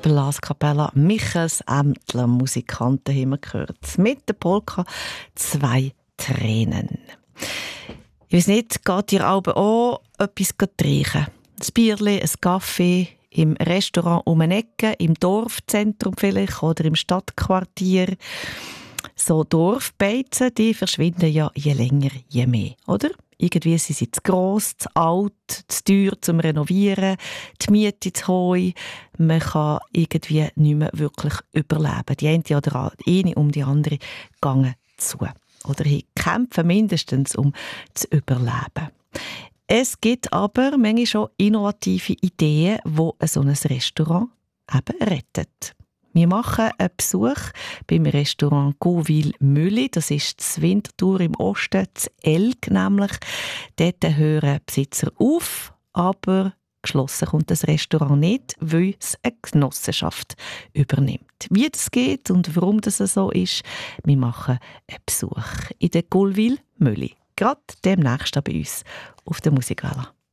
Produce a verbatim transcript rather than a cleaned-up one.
Blaskapella Michels Ämtler, Musikanten haben wir gehört. Mit der Polka «Zwei Tränen». Ich weiss nicht, geht ihr aber auch etwas trinken? Ein Bierchen, ein Kaffee, im Restaurant um eine Ecke, im Dorfzentrum vielleicht oder im Stadtquartier. So Dorfbeizen, die verschwinden ja je länger, je mehr, oder? Irgendwie sind sie zu gross, zu alt, zu teuer zum Renovieren, die Miete zu hoch. Man kann irgendwie nicht mehr wirklich überleben. Die eine oder die eine um die andere gehen zu. Oder kämpfen mindestens, um zu überleben. Es gibt aber manchmal schon innovative Ideen, die so ein Restaurant eben rettet. Wir machen einen Besuch beim Restaurant Gauville-Mülli. Das ist das Winterthur im Osten, das Elg nämlich. Dort hören Besitzer auf, aber geschlossen kommt das Restaurant nicht, weil es eine Genossenschaft übernimmt. Wie das geht und warum das so ist, wir machen einen Besuch in der Gauville-Mülli. Gerade demnächst bei uns auf der Musikwelle.